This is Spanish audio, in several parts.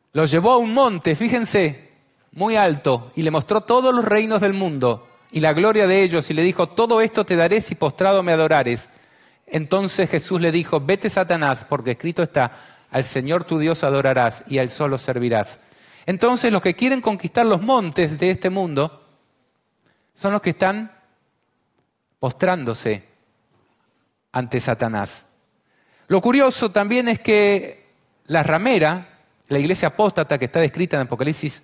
Lo llevó a un monte, fíjense, muy alto, y le mostró todos los reinos del mundo y la gloria de ellos, y le dijo: todo esto te daré si postrado me adorares. Entonces Jesús le dijo: vete, Satanás, porque escrito está: al Señor tu Dios adorarás y a Él solo servirás. Entonces los que quieren conquistar los montes de este mundo son los que están postrándose ante Satanás. Lo curioso también es que la ramera, la iglesia apóstata que está descrita en Apocalipsis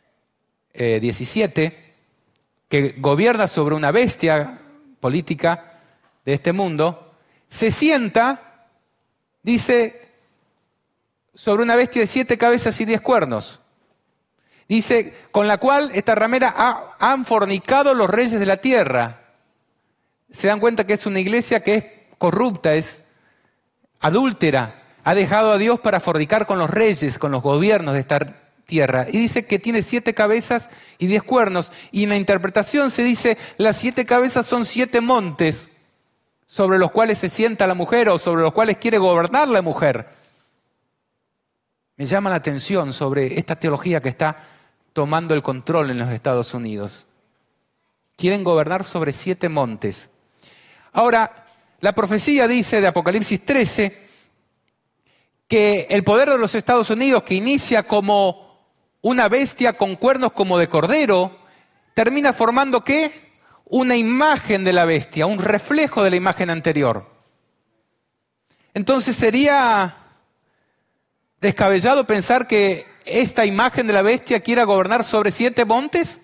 17, que gobierna sobre una bestia política de este mundo, se sienta, dice, sobre una bestia de 7 cabezas y 10 cuernos. Dice, con la cual esta ramera han fornicado los reyes de la tierra. Se dan cuenta que es una iglesia que es corrupta, es adúltera. Ha dejado a Dios para fornicar con los reyes, con los gobiernos de esta tierra. Y dice que tiene 7 cabezas y 10 cuernos. Y en la interpretación se dice, las 7 cabezas son 7 montes sobre los cuales se sienta la mujer o sobre los cuales quiere gobernar la mujer. Me llama la atención sobre esta teología que está tomando el control en los Estados Unidos. Quieren gobernar sobre 7 montes. Ahora, la profecía dice de Apocalipsis 13 que el poder de los Estados Unidos, que inicia como una bestia con cuernos como de cordero, termina formando ¿qué? Una imagen de la bestia, un reflejo de la imagen anterior. Entonces sería descabellado pensar que esta imagen de la bestia quiera gobernar sobre 7 montes.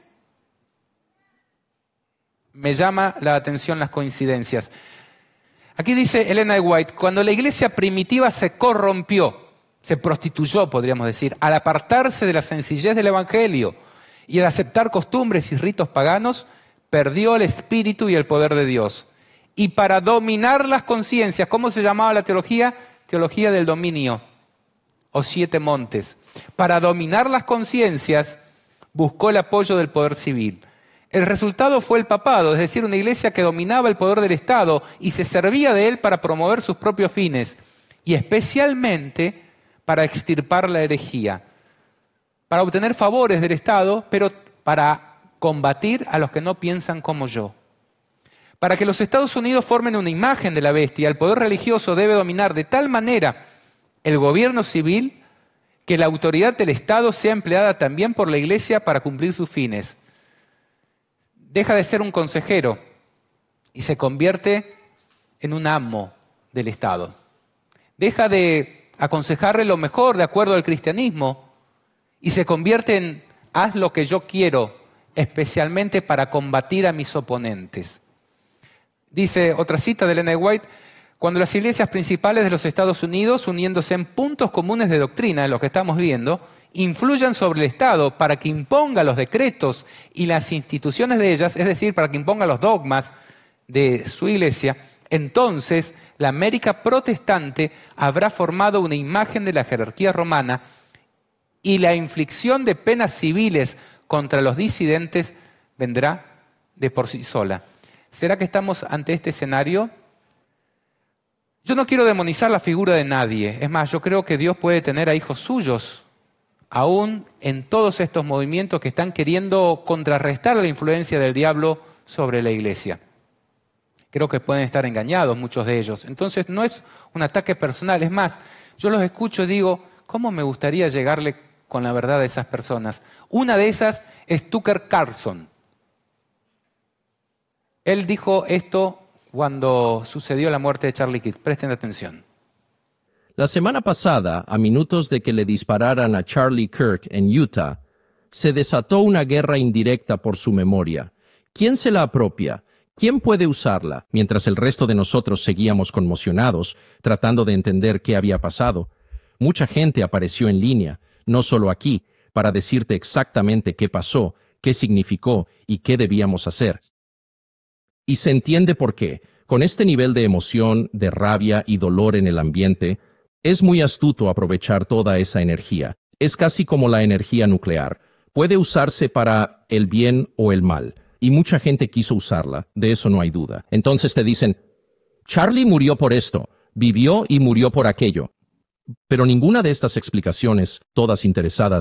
Me llama la atención las coincidencias. Aquí dice Elena de White, cuando la iglesia primitiva se corrompió, se prostituyó, podríamos decir, al apartarse de la sencillez del evangelio y al aceptar costumbres y ritos paganos, perdió el espíritu y el poder de Dios. Y para dominar las conciencias, ¿cómo se llamaba la teología? Teología del dominio, o 7 montes. Para dominar las conciencias, buscó el apoyo del poder civil. El resultado fue el papado, es decir, una iglesia que dominaba el poder del Estado y se servía de él para promover sus propios fines, y especialmente para extirpar la herejía, para obtener favores del Estado, pero para combatir a los que no piensan como yo. Para que los Estados Unidos formen una imagen de la bestia, el poder religioso debe dominar de tal manera el gobierno civil que la autoridad del Estado sea empleada también por la iglesia para cumplir sus fines. Deja de ser un consejero y se convierte en un amo del Estado. Deja de aconsejarle lo mejor de acuerdo al cristianismo y se convierte en haz lo que yo quiero, especialmente para combatir a mis oponentes. Dice otra cita de Elena de White, cuando las iglesias principales de los Estados Unidos, uniéndose en puntos comunes de doctrina, en lo que estamos viendo, influyan sobre el Estado para que imponga los decretos y las instituciones de ellas, es decir, para que imponga los dogmas de su iglesia, entonces la América protestante habrá formado una imagen de la jerarquía romana y la inflicción de penas civiles contra los disidentes vendrá de por sí sola. ¿Será que estamos ante este escenario? Yo no quiero demonizar la figura de nadie. Es más, yo creo que Dios puede tener a hijos suyos aún en todos estos movimientos que están queriendo contrarrestar la influencia del diablo sobre la iglesia. Creo que pueden estar engañados muchos de ellos. Entonces no es un ataque personal. Es más, yo los escucho y digo, ¿cómo me gustaría llegarle con la verdad a esas personas? Una de esas es Tucker Carlson. Él dijo esto cuando sucedió la muerte de Charlie Kirk. Presten atención. La semana pasada, a minutos de que le dispararan a Charlie Kirk en Utah, se desató una guerra indirecta por su memoria. ¿Quién se la apropia? ¿Quién puede usarla? Mientras el resto de nosotros seguíamos conmocionados, tratando de entender qué había pasado, mucha gente apareció en línea, no solo aquí, para decirte exactamente qué pasó, qué significó y qué debíamos hacer. Y se entiende por qué. Con este nivel de emoción, de rabia y dolor en el ambiente, es muy astuto aprovechar toda esa energía. Es casi como la energía nuclear. Puede usarse para el bien o el mal. Y mucha gente quiso usarla, de eso no hay duda. Entonces te dicen, Charlie murió por esto, vivió y murió por aquello. Pero ninguna de estas explicaciones, todas interesadas